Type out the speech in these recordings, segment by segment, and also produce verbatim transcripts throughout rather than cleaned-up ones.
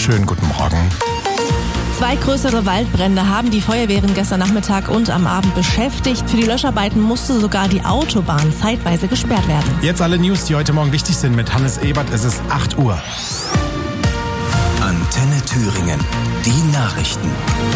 Schönen guten Morgen. Zwei größere Waldbrände haben die Feuerwehren gestern Nachmittag und am Abend beschäftigt. Für die Löscharbeiten musste sogar die Autobahn zeitweise gesperrt werden. Jetzt alle News, die heute Morgen wichtig sind mit Hannes Ebert. Es ist acht Uhr. Antenne Thüringen. Die Nachrichten.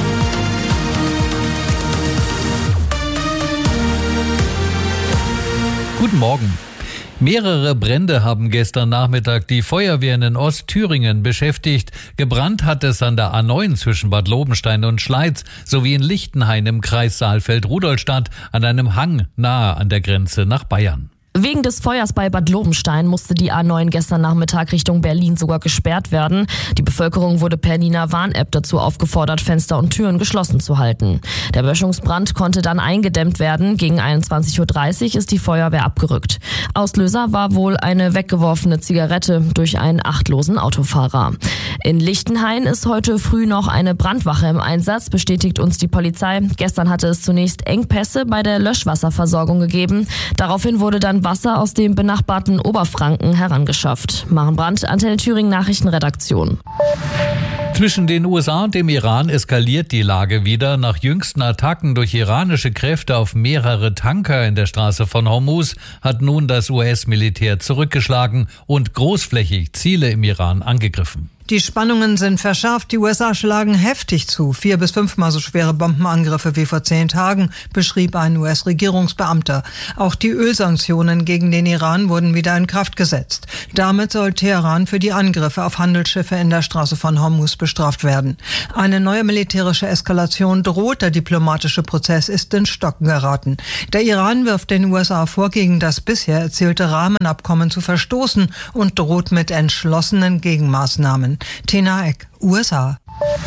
Guten Morgen. Mehrere Brände haben gestern Nachmittag die Feuerwehren in Ostthüringen beschäftigt. Gebrannt hat es an der A neun zwischen Bad Lobenstein und Schleiz sowie in Lichtenhain im Kreis Saalfeld-Rudolstadt an einem Hang nahe an der Grenze nach Bayern. Wegen des Feuers bei Bad Lobenstein musste die A neun gestern Nachmittag Richtung Berlin sogar gesperrt werden. Die Bevölkerung wurde per Nina Warn-App dazu aufgefordert, Fenster und Türen geschlossen zu halten. Der Böschungsbrand konnte dann eingedämmt werden. Gegen einundzwanzig Uhr dreißig ist die Feuerwehr abgerückt. Auslöser war wohl eine weggeworfene Zigarette durch einen achtlosen Autofahrer. In Lichtenhain ist heute früh noch eine Brandwache im Einsatz, bestätigt uns die Polizei. Gestern hatte es zunächst Engpässe bei der Löschwasserversorgung gegeben. Daraufhin wurde dann Wasser aus dem benachbarten Oberfranken herangeschafft. Maren Brandt, Antenne Thüringen Nachrichtenredaktion. Zwischen den U S A und dem Iran eskaliert die Lage wieder. Nach jüngsten Attacken durch iranische Kräfte auf mehrere Tanker in der Straße von Hormuz hat nun das U S-Militär zurückgeschlagen und großflächig Ziele im Iran angegriffen. Die Spannungen sind verschärft. Die U S A schlagen heftig zu. Vier bis fünfmal so schwere Bombenangriffe wie vor zehn Tagen, beschrieb ein U S-Regierungsbeamter. Auch die Ölsanktionen gegen den Iran wurden wieder in Kraft gesetzt. Damit soll Teheran für die Angriffe auf Handelsschiffe in der Straße von Hormuz bestraft werden. Eine neue militärische Eskalation droht. Der diplomatische Prozess ist ins Stocken geraten. Der Iran wirft den U S A vor, gegen das bisher erzielte Rahmenabkommen zu verstoßen und droht mit entschlossenen Gegenmaßnahmen. Tina Eck, U S A.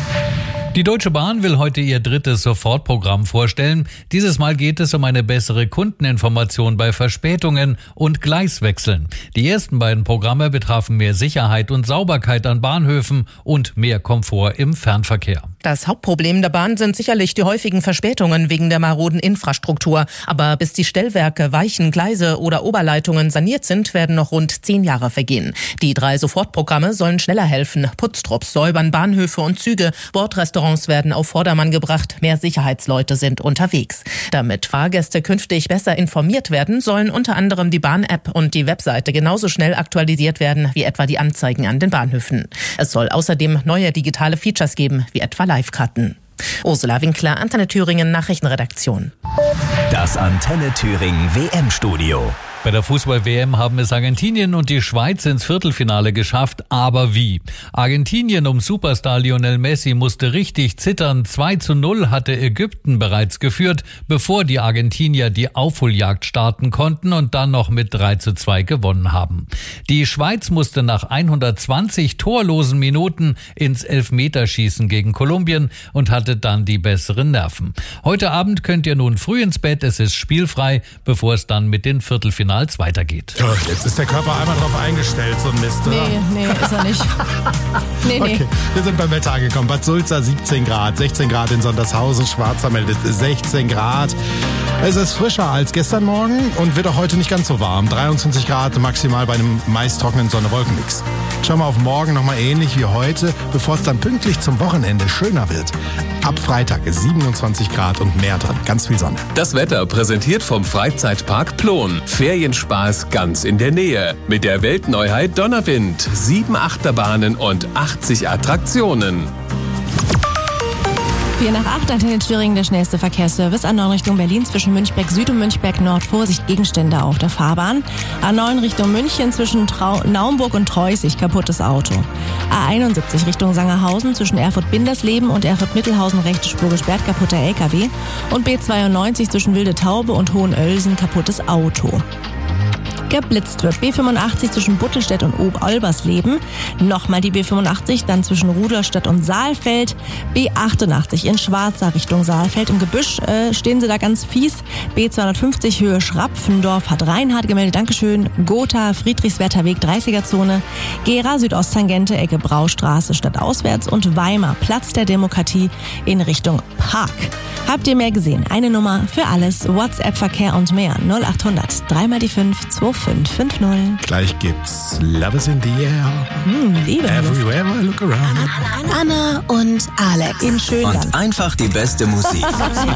Die Deutsche Bahn will heute ihr drittes Sofortprogramm vorstellen. Dieses Mal geht es um eine bessere Kundeninformation bei Verspätungen und Gleiswechseln. Die ersten beiden Programme betrafen mehr Sicherheit und Sauberkeit an Bahnhöfen und mehr Komfort im Fernverkehr. Das Hauptproblem der Bahn sind sicherlich die häufigen Verspätungen wegen der maroden Infrastruktur. Aber bis die Stellwerke, Weichen, Gleise oder Oberleitungen saniert sind, werden noch rund zehn Jahre vergehen. Die drei Sofortprogramme sollen schneller helfen. Putztrupps säubern Bahnhöfe und Züge. Bordrestaurants werden auf Vordermann gebracht. Mehr Sicherheitsleute sind unterwegs. Damit Fahrgäste künftig besser informiert werden, sollen unter anderem die Bahn-App und die Webseite genauso schnell aktualisiert werden wie etwa die Anzeigen an den Bahnhöfen. Es soll außerdem neue digitale Features geben, wie etwa Live-Karten. Ursula Winkler, Antenne Thüringen Nachrichtenredaktion. Das Antenne Thüringen W M-Studio. Bei der Fußball-W M haben es Argentinien und die Schweiz ins Viertelfinale geschafft. Aber wie? Argentinien um Superstar Lionel Messi musste richtig zittern. zwei zu null hatte Ägypten bereits geführt, bevor die Argentinier die Aufholjagd starten konnten und dann noch mit drei zu zwei gewonnen haben. Die Schweiz musste nach hundertzwanzig torlosen Minuten ins Elfmeterschießen gegen Kolumbien und hatte dann die besseren Nerven. Heute Abend könnt ihr nun früh ins Bett. Es ist spielfrei, bevor es dann mit den Viertelfinals weitergeht. Jetzt ist der Körper einmal drauf eingestellt, so ein Mist, oder? Nee, nee, ist er nicht. nee, nee. Okay, wir sind beim Wetter angekommen. Bad Sulza siebzehn Grad, sechzehn Grad in Sondershausen, Schwarzer meldet sechzehn Grad. Es ist frischer als gestern Morgen und wird auch heute nicht ganz so warm. dreiundzwanzig Grad maximal bei einem meist trockenen Sonne-Wolkenmix. Schauen wir auf morgen nochmal ähnlich wie heute, bevor es dann pünktlich zum Wochenende schöner wird. Ab Freitag ist siebenundzwanzig Grad und mehr drin. Ganz viel Sonne. Das Wetter präsentiert vom Freizeitpark Plon. Ferienspaß ganz in der Nähe. Mit der Weltneuheit Donnerwind. Sieben Achterbahnen und achtzig Attraktionen. vier nach acht, Antenne Thüringen, der schnellste Verkehrsservice. A neun Richtung Berlin zwischen Münchberg Süd und Münchberg Nord. Vorsicht, Gegenstände auf der Fahrbahn. A neun Richtung München zwischen Trau- Naumburg und Treusig, kaputtes Auto. A einundsiebzig Richtung Sangerhausen zwischen Erfurt-Bindersleben und Erfurt-Mittelhausen, rechte Spur gesperrt, kaputter L K W. Und B zweiundneunzig zwischen Wilde Taube und Hohenölsen, kaputtes Auto. Geblitzt wird. B fünfundachtzig zwischen Buttelstedt und Oberolbersleben. Nochmal die B fünfundachtzig, dann zwischen Rudolstadt und Saalfeld. B achtundachtzig in Schwarza Richtung Saalfeld. Im Gebüsch äh, stehen sie da ganz fies. B zweihundertfünfzig Höhe Schrapfendorf hat Reinhard gemeldet. Dankeschön. Gotha, Friedrichswerther Weg, dreißiger Zone. Gera, Südosttangente, Ecke Braustraße, stadtauswärts. Und Weimar, Platz der Demokratie in Richtung Park. Habt ihr mehr gesehen? Eine Nummer für alles. WhatsApp-Verkehr und mehr. null achthundert drei mal die fünf zwei fünf fünf null. Gleich gibt's Love is in the air. Hm, Liebe. Everywhere I look around. Anna und Alex. In Schönland. Und einfach die beste Musik.